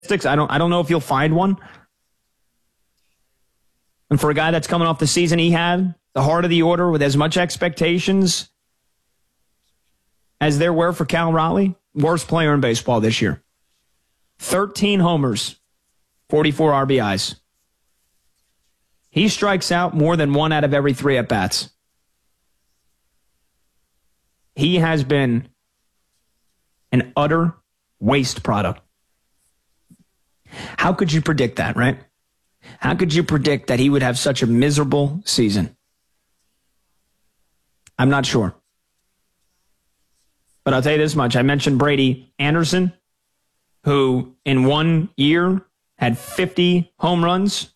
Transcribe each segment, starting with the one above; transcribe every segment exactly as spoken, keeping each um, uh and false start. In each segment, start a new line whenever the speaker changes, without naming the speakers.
I don't I don't know if you'll find one. And for a guy that's coming off the season he had, the heart of the order with as much expectations as there were for Cal Raleigh, worst player in baseball this year. thirteen homers, forty-four R B Is. He strikes out more than one out of every three at-bats. He has been an utter waste product. How could you predict that, right? How could you predict that he would have such a miserable season? I'm not sure. But I'll tell you this much. I mentioned Brady Anderson, who in one year had fifty home runs.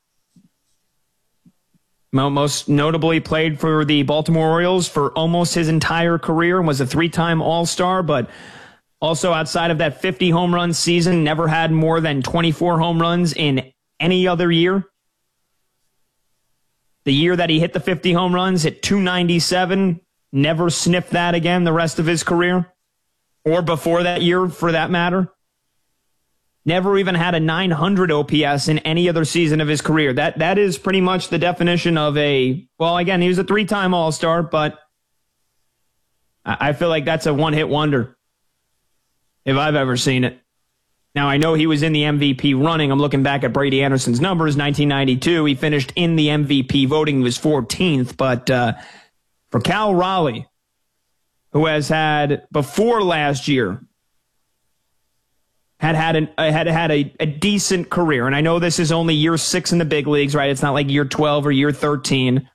Most notably played for the Baltimore Orioles for almost his entire career and was a three-time All-Star, but also outside of that fifty home run season, never had more than twenty-four home runs in any other year. The year that he hit the fifty home runs, hit two ninety-seven, never sniffed that again the rest of his career, or before that year for that matter. Never even had a nine hundred O P S in any other season of his career. That That is pretty much the definition of a, well, again, he was a three-time All-Star, but I feel like that's a one-hit wonder if I've ever seen it. Now, I know he was in the M V P running. I'm looking back at Brady Anderson's numbers, nineteen ninety-two. He finished in the M V P voting. He was fourteenth. But uh, for Cal Raleigh, who has had, before last year, had had, an, uh, had, had a, a decent career. And I know this is only year six in the big leagues, right? It's not like year twelve or year thirteen.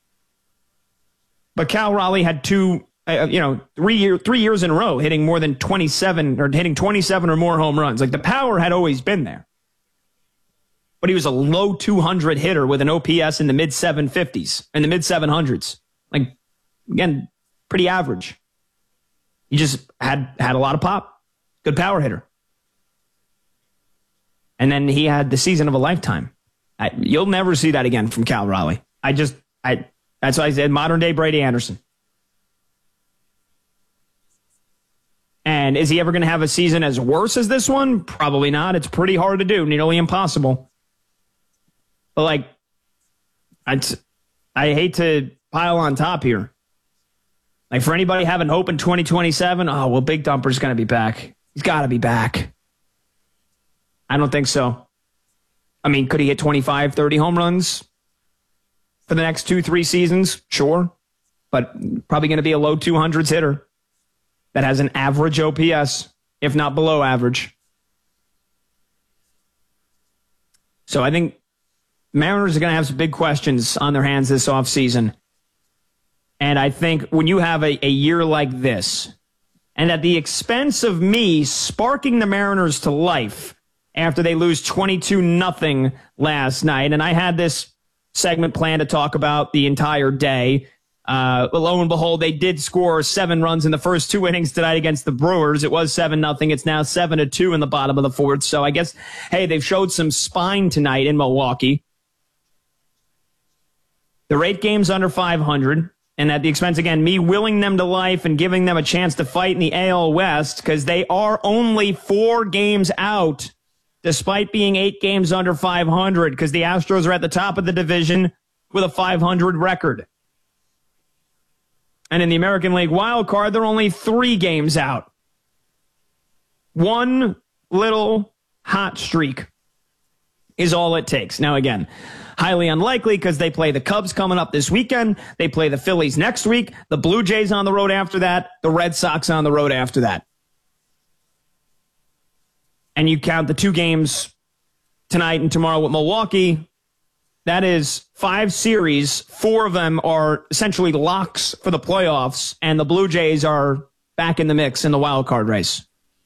But Cal Raleigh had two... Uh, you know, three year, three years in a row hitting more than twenty-seven or hitting twenty-seven or more home runs. Like the power had always been there. But he was a low two hundred hitter with an O P S in the mid seven fifties, in the mid seven hundreds. Like, again, pretty average. He just had, had a lot of pop. Good power hitter. And then he had the season of a lifetime. I, you'll never see that again from Cal Raleigh. I just, I, that's why I said modern day Brady Anderson. And is he ever going to have a season as worse as this one? Probably not. It's pretty hard to do, nearly impossible. But, like, I'd, I hate to pile on top here. Like, for anybody having hope in twenty twenty-seven, oh, well, Big Dumper's going to be back. He's got to be back. I don't think so. I mean, could he hit twenty-five, thirty home runs for the next two, three seasons? Sure. But probably going to be a low two hundreds hitter that has an average O P S, if not below average. So I think Mariners are going to have some big questions on their hands this offseason. And I think when you have a, a year like this, and at the expense of me sparking the Mariners to life after they lose twenty-two nothing last night, and I had this segment planned to talk about the entire day. Uh, lo and behold, they did score seven runs in the first two innings tonight against the Brewers. It was seven nothing. It's now seven to two in the bottom of the fourth. So I guess, hey, they've showed some spine tonight in Milwaukee. They're eight games under five hundred. And at the expense, again, me willing them to life and giving them a chance to fight in the A L West, because they are only four games out, despite being eight games under five hundred, because the Astros are at the top of the division with a five hundred record. And in the American League wild card, they're only three games out. One little hot streak is all it takes. Now, again, highly unlikely because they play the Cubs coming up this weekend. They play the Phillies next week. The Blue Jays on the road after that. The Red Sox on the road after that. And you count the two games tonight and tomorrow with Milwaukee. That is five series. Four of them are essentially locks for the playoffs, and the Blue Jays are back in the mix in the wild card race.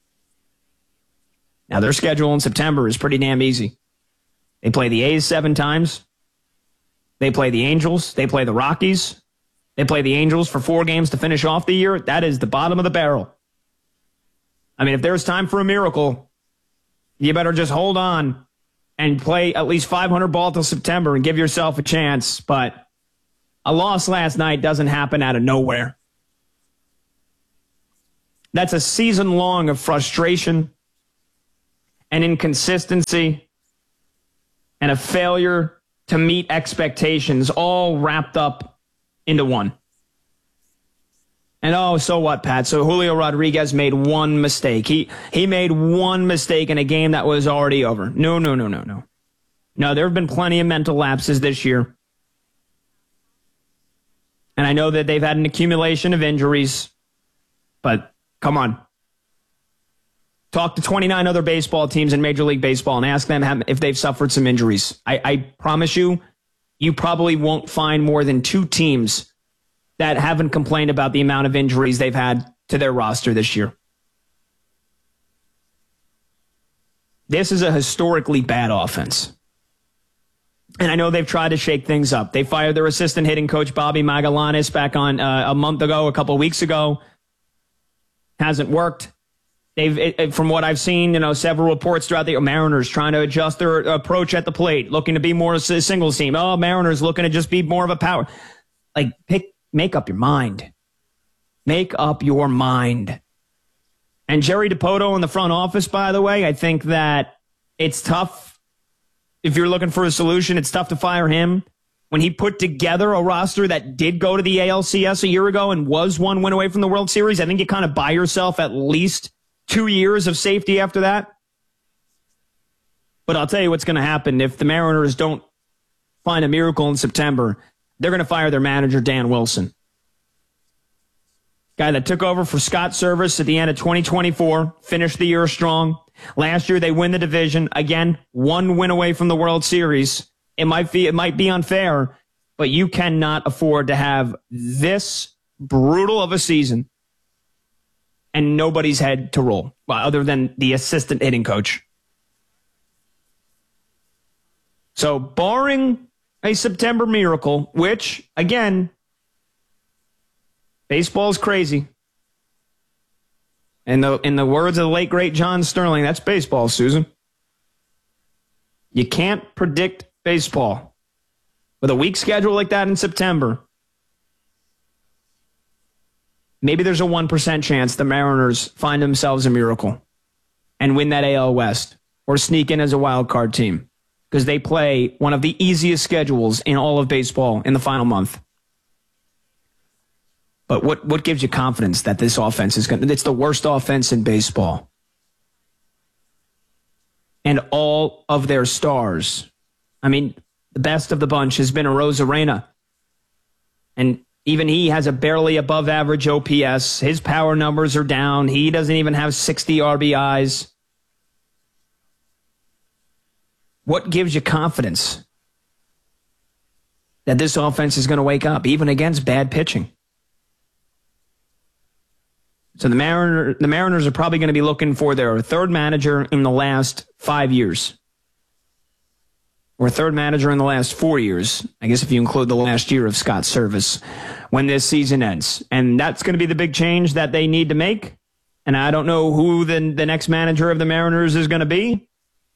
Now, their schedule in September is pretty damn easy. They play the A's seven times. They play the Angels. They play the Rockies. They play the Angels for four games to finish off the year. That is the bottom of the barrel. I mean, if there's time for a miracle, you better just hold on and play at least five hundred ball till September and give yourself a chance. But a loss last night doesn't happen out of nowhere. That's a season long of frustration and inconsistency and a failure to meet expectations all wrapped up into one. And oh, so what, Pat? So Julio Rodriguez made one mistake. He he made one mistake in a game that was already over. No, no, no, no, no. No, there have been plenty of mental lapses this year. And I know that they've had an accumulation of injuries, but come on. Talk to twenty-nine other baseball teams in Major League Baseball and ask them if they've suffered some injuries. I, I promise you, you probably won't find more than two teams that haven't complained about the amount of injuries they've had to their roster this year. This is a historically bad offense. And I know they've tried to shake things up. They fired their assistant hitting coach, Bobby Magallanes, back on uh, a month ago, a couple of weeks ago. Hasn't worked. They've, it, it, from what I've seen, you know, several reports throughout the Mariners trying to adjust their approach at the plate, looking to be more a single team. Oh, Mariners looking to just be more of a power. Like, pick, make up your mind. Make up your mind. And Jerry Dipoto in the front office, by the way, I think that it's tough. If you're looking for a solution, it's tough to fire him. When he put together a roster that did go to the A L C S a year ago and was one win away from the World Series, I think you kind of buy yourself at least two years of safety after that. But I'll tell you what's going to happen. If the Mariners don't find a miracle in September, they're going to fire their manager, Dan Wilson. Guy that took over for Scott Servais at the end of twenty twenty-four, finished the year strong. Last year, they win the division. Again, one win away from the World Series. It might be, it might be unfair, but you cannot afford to have this brutal of a season and nobody's head to roll, well, other than the assistant hitting coach. So barring a September miracle, which, again, baseball's crazy. In the, in the words of the late, great John Sterling, that's baseball, Susan. You can't predict baseball. With a weak schedule like that in September, maybe there's a one percent chance the Mariners find themselves a miracle and win that A L West or sneak in as a wild card team because they play one of the easiest schedules in all of baseball in the final month. But what, what gives you confidence that this offense is going to, it's the worst offense in baseball. And all of their stars, I mean, the best of the bunch has been Arozarena. And even he has a barely above average O P S. His power numbers are down. He doesn't even have sixty R B Is. What gives you confidence that this offense is going to wake up, even against bad pitching? So the Mariner, the Mariners are probably going to be looking for their third manager in the last five years. Or third manager in the last four years. I guess if you include the last year of Scott Servais when this season ends. And that's going to be the big change that they need to make. And I don't know who the, the next manager of the Mariners is going to be.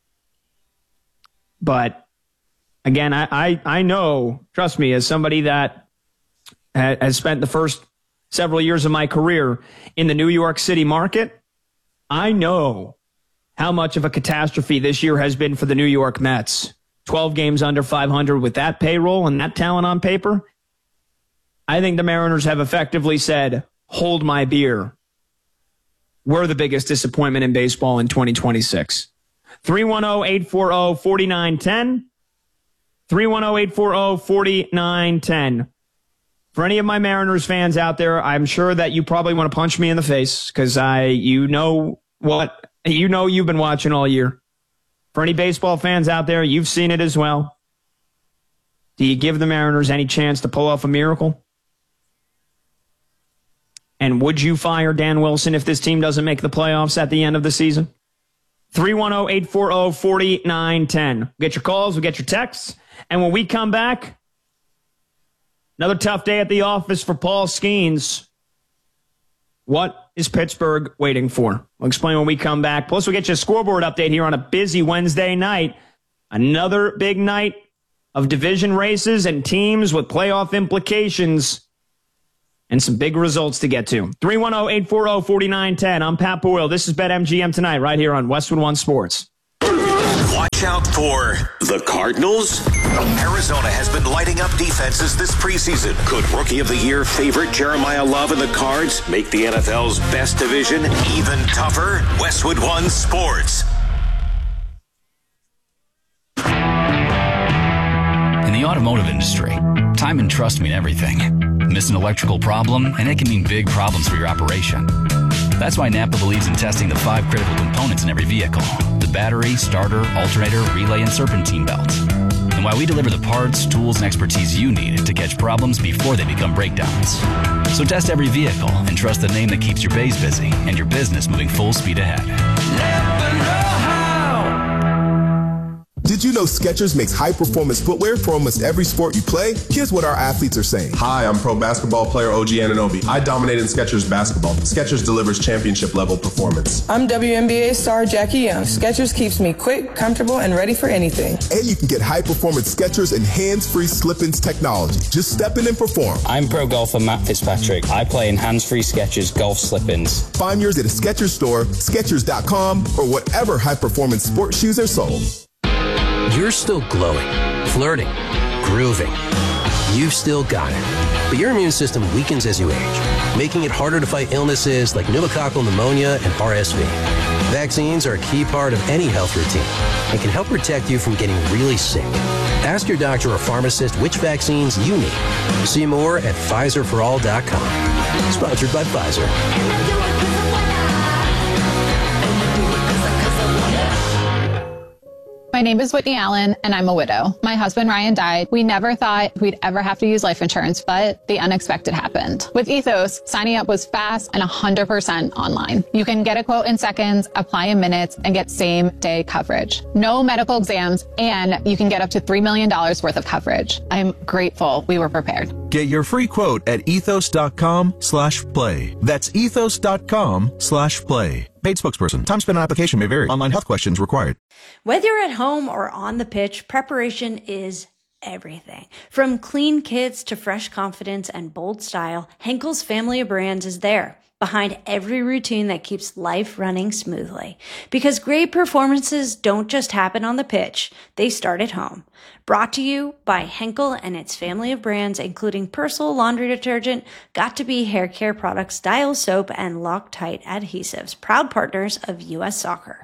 But again, I, I, I know, trust me, as somebody that has spent the first several years of my career in the New York City market, I know how much of a catastrophe this year has been for the New York Mets. twelve games under five hundred with that payroll and that talent on paper. I think the Mariners have effectively said, hold my beer. We're the biggest disappointment in baseball in twenty twenty-six. three one zero, eight four zero, four nine one zero. three one zero, eight four zero, four nine one zero. For any of my Mariners fans out there, I'm sure that you probably want to punch me in the face because I, you know what, you know you've been watching all year. For any baseball fans out there, you've seen it as well. Do you give the Mariners any chance to pull off a miracle? And would you fire Dan Wilson if this team doesn't make the playoffs at the end of the season? three one zero, eight four zero, four nine one zero. Get your calls, we'll get your texts. And when we come back, another tough day at the office for Paul Skeens. What is Pittsburgh waiting for? We'll explain when we come back. Plus, we'll get you a scoreboard update here on a busy Wednesday night. Another big night of division races and teams with playoff implications and some big results to get to. three one zero, eight four zero, four nine one zero. I'm Pat Boyle. This is BetMGM Tonight right here on Westwood One Sports.
Watch out for the Cardinals. Arizona has been lighting up defenses this preseason. Could Rookie of the Year favorite Jeremiah Love and the Cards make the N F L's best division even tougher? Westwood One Sports.
In the automotive industry, time and trust mean everything. Miss an electrical problem, and it can mean big problems for your operation. That's why Napa believes in testing the five critical components in every vehicle: the battery, starter, alternator, relay, and serpentine belts. And why we deliver the parts, tools, and expertise you need to catch problems before they become breakdowns. So test every vehicle and trust the name that keeps your bays busy and your business moving full speed ahead. Never know how.
Did you know Skechers makes high-performance footwear for almost every sport you play? Here's what our athletes are saying.
Hi, I'm pro basketball player O G Anunoby. I dominate in Skechers basketball. Skechers delivers championship-level performance.
I'm W N B A star Jackie Young. Skechers keeps me quick, comfortable, and ready for anything.
And you can get high-performance Skechers and hands-free slip-ins technology. Just step in and perform.
I'm pro golfer Matt Fitzpatrick. I play in hands-free Skechers golf slip-ins.
Find yours at a Skechers store, Skechers dot com, or whatever high-performance sports shoes are sold.
You're still glowing, flirting, grooving. You've still got it. But your immune system weakens as you age, making it harder to fight illnesses like pneumococcal pneumonia and R S V. Vaccines are a key part of any health routine and can help protect you from getting really sick. Ask your doctor or pharmacist which vaccines you need. See more at Pfizer for all dot com. Sponsored by Pfizer.
My name is Whitney Allen, and I'm a widow. My husband, Ryan, died. We never thought we'd ever have to use life insurance, but the unexpected happened. With Ethos, signing up was fast and one hundred percent online. You can get a quote in seconds, apply in minutes, and get same-day coverage. No medical exams, and you can get up to three million dollars worth of coverage. I'm grateful we were prepared.
Get your free quote at ethos dot com slash play. That's ethos dot com slash play. Paid spokesperson. Time spent on application may vary. Online health questions required.
Whether you're at home or on the pitch, preparation is everything. From clean kits to fresh confidence and bold style, Henkel's family of brands is there, behind every routine that keeps life running smoothly. Because great performances don't just happen on the pitch, they start at home. Brought to you by Henkel and its family of brands, including Persil laundry detergent, Got2b hair care products, Dial soap, and Loctite adhesives, proud partners of U S Soccer.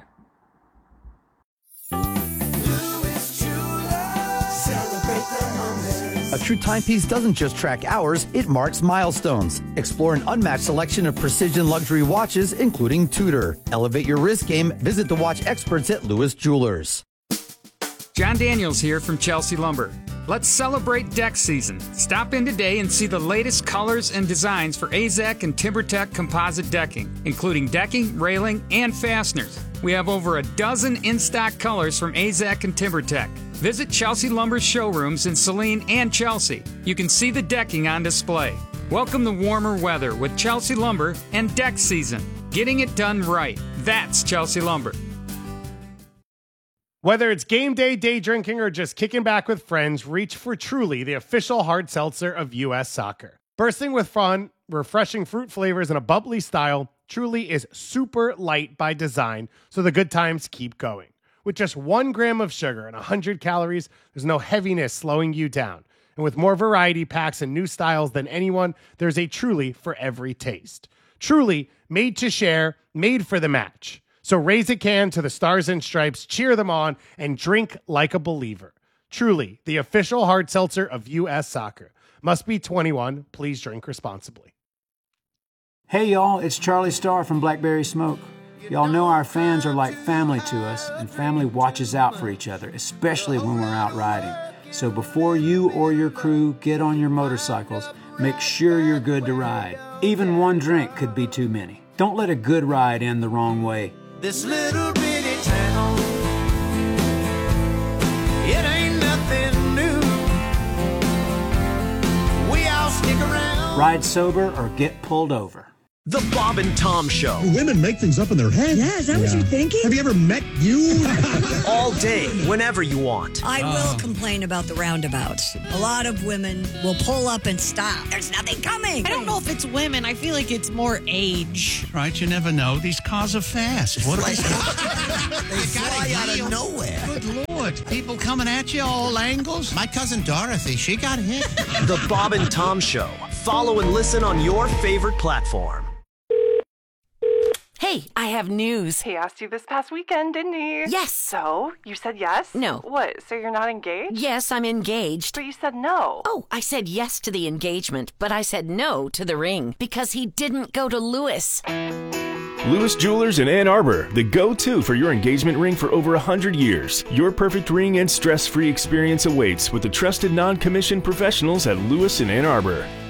A true timepiece doesn't just track hours, it marks milestones. Explore an unmatched selection of precision luxury watches, including Tudor. Elevate your wrist game. Visit the watch experts at Lewis Jewelers.
John Daniels here from Chelsea Lumber. Let's celebrate deck season. Stop in today and see the latest colors and designs for A Z E C and TimberTech composite decking, including decking, railing, and fasteners. We have over a dozen in-stock colors from A Z E C and TimberTech. Visit Chelsea Lumber's showrooms in Saline and Chelsea. You can see the decking on display. Welcome the warmer weather with Chelsea Lumber and deck season. Getting it done right. That's Chelsea Lumber.
Whether it's game day, day drinking, or just kicking back with friends, reach for Truly, the official hard seltzer of U S Soccer. Bursting with fun, refreshing fruit flavors, and a bubbly style, Truly is super light by design, so the good times keep going. With just one gram of sugar and one hundred calories, there's no heaviness slowing you down. And with more variety packs and new styles than anyone, there's a Truly for every taste. Truly, made to share, made for the match. So raise a can to the Stars and Stripes, cheer them on, and drink like a believer. Truly, the official hard seltzer of U S Soccer. Must be twenty-one. Please drink responsibly.
Hey, y'all, it's Charlie Starr from Blackberry Smoke. Y'all know our fans are like family to us, and family watches out for each other, especially when we're out riding. So before you or your crew get on your motorcycles, make sure you're good to ride. Even one drink could be too many. Don't let a good ride end the wrong way.
This little bitty town, it ain't nothing new. We all stick around.
Ride sober or get pulled over.
The Bob and Tom Show.
Women make things up in their head.
Yeah, is that what you're thinking?
Have you ever met you?
All day, whenever you want.
I will complain about the roundabouts. A lot of women will pull up and stop. There's nothing coming.
I don't know if it's women. I feel like it's more age.
Right, you never know. These cars are fast. What are they?
They fly out of nowhere.
Good Lord. People coming at you all angles.
My cousin Dorothy, she got hit.
The Bob and Tom Show. Follow and listen on your favorite platform.
Hey, I have news.
He asked you this past weekend, didn't he?
Yes.
So, you said yes?
No.
What, so you're not engaged?
Yes, I'm engaged.
But you said no.
Oh, I said yes to the engagement, but I said no to the ring because he didn't go to Lewis.
Lewis Jewelers in Ann Arbor, the go-to for your engagement ring for over one hundred years. Your perfect ring and stress-free experience awaits with the trusted non-commissioned professionals at Lewis in Ann Arbor.